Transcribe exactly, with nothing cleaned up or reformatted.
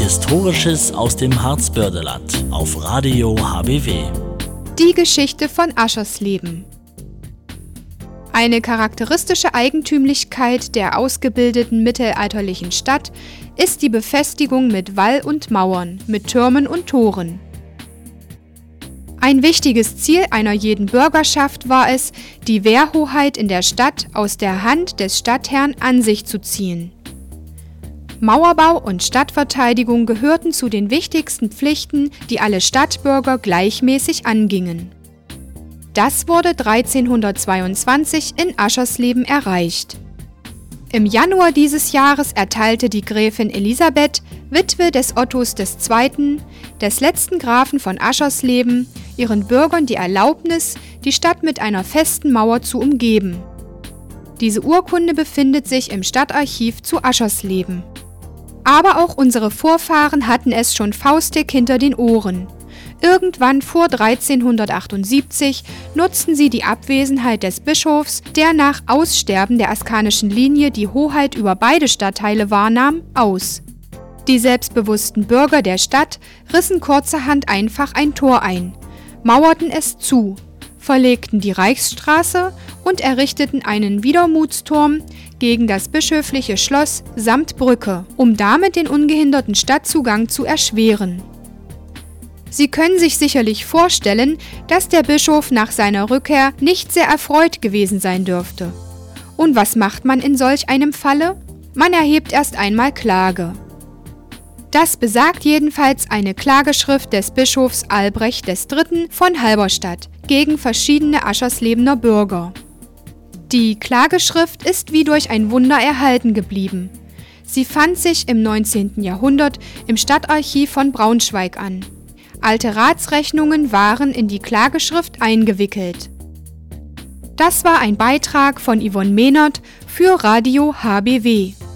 Historisches aus dem Harzbördeland auf Radio H B W. Die Geschichte von Aschersleben. Eine charakteristische Eigentümlichkeit der ausgebildeten mittelalterlichen Stadt ist die Befestigung mit Wall und Mauern, mit Türmen und Toren. Ein wichtiges Ziel einer jeden Bürgerschaft war es, die Wehrhoheit in der Stadt aus der Hand des Stadtherrn an sich zu ziehen. Mauerbau und Stadtverteidigung gehörten zu den wichtigsten Pflichten, die alle Stadtbürger gleichmäßig angingen. Das wurde dreizehnhundertzweiundzwanzig in Aschersleben erreicht. Im Januar dieses Jahres erteilte die Gräfin Elisabeth, Witwe des Ottos des Zweiten., des letzten Grafen von Aschersleben, ihren Bürgern die Erlaubnis, die Stadt mit einer festen Mauer zu umgeben. Diese Urkunde befindet sich im Stadtarchiv zu Aschersleben. Aber auch unsere Vorfahren hatten es schon faustdick hinter den Ohren. Irgendwann vor dreizehnhundertachtundsiebzig nutzten sie die Abwesenheit des Bischofs, der nach Aussterben der askanischen Linie die Hoheit über beide Stadtteile wahrnahm, aus. Die selbstbewussten Bürger der Stadt rissen kurzerhand einfach ein Tor ein, mauerten es zu, verlegten die Reichsstraße und errichteten einen Wiedermutsturm gegen das bischöfliche Schloss samt Brücke, um damit den ungehinderten Stadtzugang zu erschweren. Sie können sich sicherlich vorstellen, dass der Bischof nach seiner Rückkehr nicht sehr erfreut gewesen sein dürfte. Und was macht man in solch einem Falle? Man erhebt erst einmal Klage. Das besagt jedenfalls eine Klageschrift des Bischofs Albrecht des Dritten von Halberstadt gegen verschiedene Ascherslebener Bürger. Die Klageschrift ist wie durch ein Wunder erhalten geblieben. Sie fand sich im neunzehnten Jahrhundert im Stadtarchiv von Braunschweig an. Alte Ratsrechnungen waren in die Klageschrift eingewickelt. Das war ein Beitrag von Yvonne Mehnert für Radio H B W.